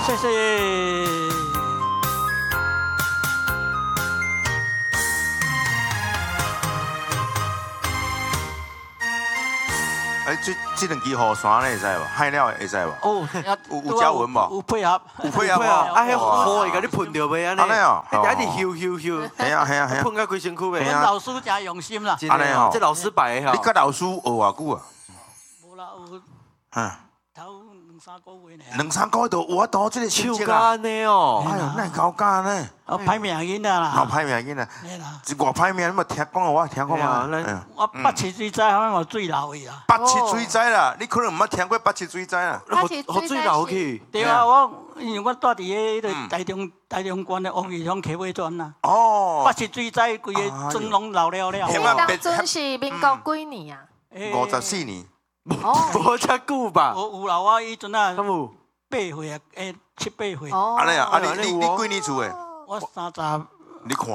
谢谢。 哎，这两支雨伞咧会使无？海料会使无？ 哦， 有交文无？ 有配合， 有配合啊！ 啊，迄雨会甲你喷着袂安尼？ 安尼哦， 迄一直咻咻咻， 系啊系啊系啊， 喷到规身躯阮袂？ 老师真用心啦。 安尼哦，这老师摆的吼。 你甲老师学偌久啊？ 无啦，有头2、3个月呢。 2、3个月就有法度这个成绩手啊！ 干呢哦， 哎呦，那高干呢？ 歹命囡仔啦。 好歹命囡仔， 嘿啦。 一偌歹命，你冇听讲过我听过吗？ 我北市水灾好像有水流去啦。 北市水灾啦，你可能唔捌听过北市水灾啦。 好水流去。 对啊，因为我住伫个台中县的王玉乡溪尾庄啦。 哦。 北市水灾，规个庄拢流了了。 你当阵是民国几年啊 ？54年。 无遮久吧？ 有啦，我迄阵啊敢有 8岁7、8岁。 安尼啊，你几年厝的？ 我30。 你看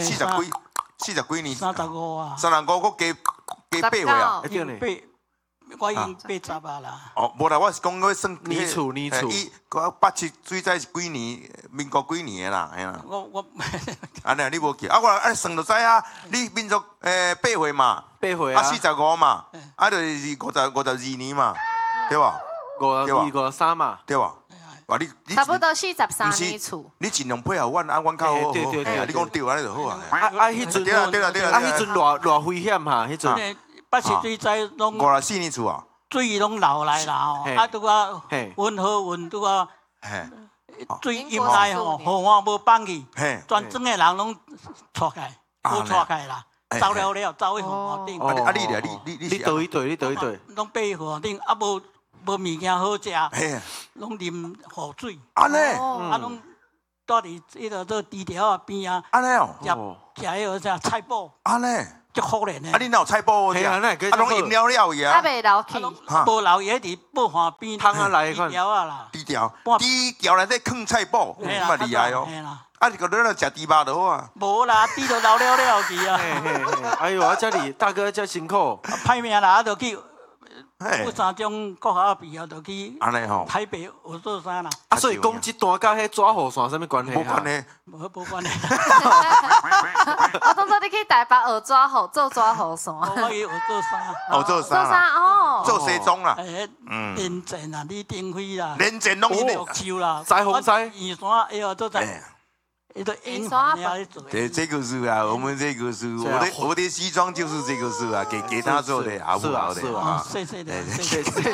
，40几年。 35啊。 35个加8岁啊？ 一定呢。 我已经80啊啦。 哦，无啦，我是讲我算年厝。 北市水灾是几年？民国几年的啦？嘿啦。 我。 安尼你无记？啊，我按算就知啊。你民族8岁嘛 ，8岁啊 ，45嘛，啊就是52年嘛，对吧 ？52、53嘛， 对吧？哇，你差不多43年厝。 你尽量配合阮，啊，阮较好。 对， 你讲对安尼就好啊。 迄阵对啦， 啊，迄阵偌危险哈，迄阵。 北市水灾拢 54年厝啊， 水拢流来啦吼，啊拄啊温和运拄啊，水淹来吼，雨花无放去，全庄的人拢错开，无错开啦，走了了，走去雨花顶。 啊你倒一队，你倒一队。 拢爬去雨花顶，啊无物件好食，拢啉雨水。 安尼， 啊拢住伫迄个做低条啊边啊， 安尼哦， 食迄个啥菜脯。 安尼。 足可怜的。 啊，你哪有菜脯食？啊，拢饮了了去啊。 啊，未流去。 无流去，伫宝华边。 汤啊来款。 低条啊啦。 低条内底放菜脯，咁嘛厉害哦。啊，你个你食猪肉就好啊。 无啦，猪就流了了去啊。 哎呦，啊，这里大哥真辛苦。 歹命啦，啊，就去。有3种国校毕业，就去台北学做啥啦？ 啊，所以讲这段甲迄抓雨伞什么关系？ 无关系， 无关系。 我当作你去台北学抓雨，做抓雨伞。 我去学做衫。 哦，做衫哦， 做西装啦。 连战啊，李登辉啦。 连战拢玉秋啦。 裁缝衫。 雨伞，哎呦，做在。 雨伞。 对，这个是啊，我们这个是我的西装就是这个是啊，给他做的，好不好的啊？ 谢谢的，谢谢。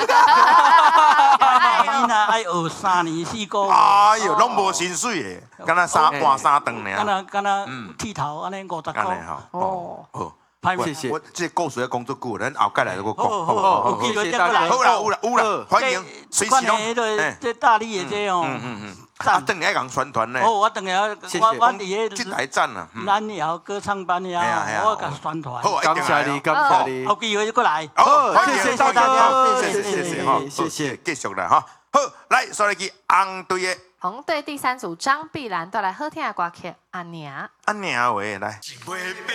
囡仔爱学3年4个月。 哎呦，拢无薪水的，敢若半3顿呢。 敢若剃头安尼50块。 哦。 谢谢。 我这故事要讲足久，咱后盖来我讲。 好， 谢谢大家。 好啦，有啦，欢迎随时拢。 这大力的这哦。 啊，等下讲宣传呢。 哦，我等下我伫迄这台站啊， 蓝瑶歌唱班呀，我甲宣传。 感谢你，感谢你。 有机会就过来。 好， 谢谢大家， 谢谢，继续来哈。好，来，所以去红队的。 红队第3组张碧兰带来好听的歌曲《阿娘》。 阿娘喂，来。